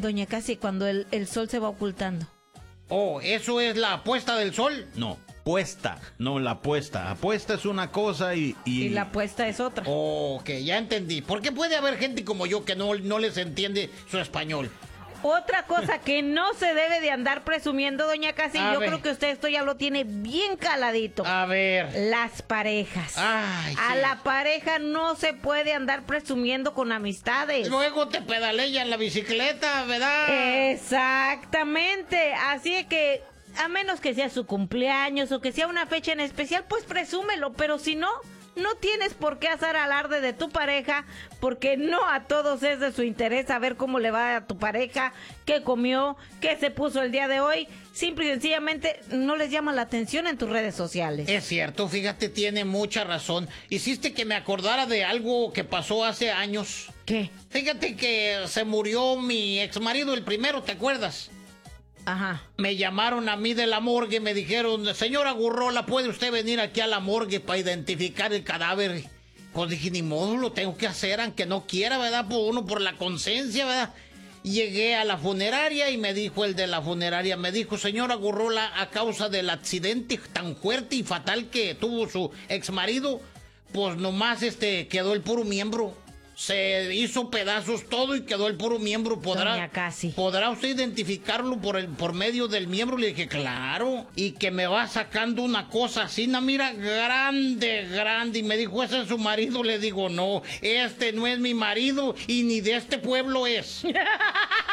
Doña Casi, cuando el sol se va ocultando. Oh, ¿eso es la puesta del sol? No, puesta, no la puesta. Apuesta es una cosa y... Y la puesta es otra. Oh, ok, ya entendí. ¿Por qué puede haber gente como yo que no les entiende su español? Otra cosa que no se debe de andar presumiendo, Doña Casi, yo creo que usted esto ya lo tiene bien caladito. A ver. Las parejas. Ay, A sí. la pareja no se puede andar presumiendo con amistades. Luego te pedalean la bicicleta, ¿verdad? Exactamente. Así es que, a menos que sea su cumpleaños o que sea una fecha en especial, pues presúmelo. Pero si no, no tienes por qué hacer alarde de tu pareja, porque no a todos es de su interés saber cómo le va a tu pareja, qué comió, qué se puso el día de hoy. Simple y sencillamente no les llama la atención en tus redes sociales. Es cierto, fíjate, tiene mucha razón. Hiciste que me acordara de algo que pasó hace años. ¿Qué? Fíjate que se murió mi exmarido, el primero, ¿te acuerdas? Ajá. Me llamaron a mí de la morgue, me dijeron, señora Gurrola, ¿puede usted venir aquí a la morgue para identificar el cadáver? Pues dije, ni modo, lo tengo que hacer, aunque no quiera, ¿verdad? Por la conciencia, ¿verdad? Llegué a la funeraria y me dijo el de la funeraria, me dijo, señora Gurrola, a causa del accidente tan fuerte y fatal que tuvo su exmarido, pues nomás quedó el puro miembro. Se hizo pedazos todo y quedó el puro miembro. Doña Casi. ¿Podrá usted identificarlo por medio del miembro? Le dije, claro. Y que me va sacando una cosa así, mira, grande. Y me dijo, ¿ese es su marido? Le digo, no, este no es mi marido y ni de este pueblo es.